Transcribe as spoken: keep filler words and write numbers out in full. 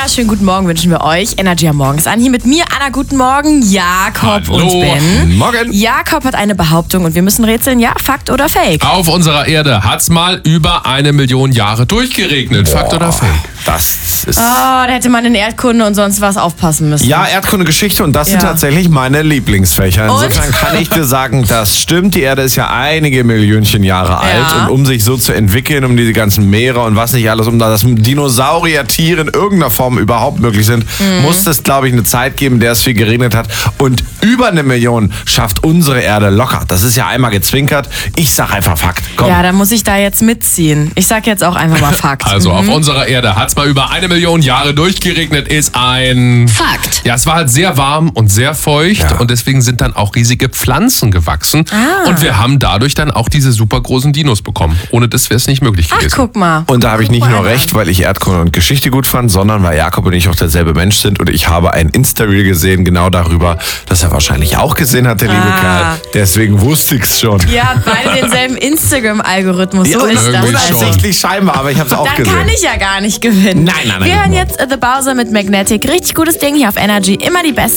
wunderschönen guten Morgen wünschen wir euch. Energy am Morgen ist an. Hier mit mir, Anna, guten Morgen, Jakob Hallo. und Ben. Morgen. Jakob hat eine Behauptung und wir müssen rätseln, ja, Fakt oder Fake? Auf unserer Erde hat's mal über eine Million Jahre durchgeregnet. Fakt oder Fake? Das ist... Oh, da hätte man in Erdkunde und sonst was aufpassen müssen. Ja, Erdkunde, Geschichte und das sind Ja. tatsächlich meine Lieblingsfächer. Insofern Und? kann ich dir sagen, das stimmt. Die Erde ist ja einige Millionchen Jahre alt Ja. und um sich so zu entwickeln, um diese ganzen Meere und was nicht alles, um da dass Dinosaurier-Tiere in irgendeiner Form überhaupt möglich sind, Mhm. muss es, glaube ich, eine Zeit geben, in der es viel geregnet hat. Und über eine Million schafft unsere Erde locker. Das ist ja einmal gezwinkert. Ich sag einfach Fakt. Komm. Ja, dann muss ich da jetzt mitziehen. Ich sag jetzt auch einfach mal Fakt. Also Mhm. auf unserer Erde hat's mal über eine Million Jahre durchgeregnet, ist ein... Fakt. Ja, es war halt sehr warm und sehr feucht Ja. und deswegen sind dann auch riesige Pflanzen gewachsen. Ah. Und wir haben dadurch dann auch diese super großen Dinos bekommen. Ohne das wäre es nicht möglich Ach, gewesen. guck mal. Und da habe ich Guck nicht mal nur an. recht, weil ich Erdkunde und Geschichte gut fand, sondern weil Jakob und ich auch derselbe Mensch sind. Und ich habe ein Insta-Reel gesehen, genau darüber, das er wahrscheinlich auch gesehen hat, der liebe Ah. Kerl. Deswegen wusste ich's schon. Ihr habt beide denselben Instagram-Algorithmus. So Ja, ist das. irgendwie Also. schon. Unabsichtlich scheinbar, aber ich habe es auch Dann gesehen. kann ich ja gar nicht gewinnen. Nein, nein, nein. Wir hören jetzt The Bowser mit Magnetic. Richtig gutes Ding hier auf Energy. Immer die besten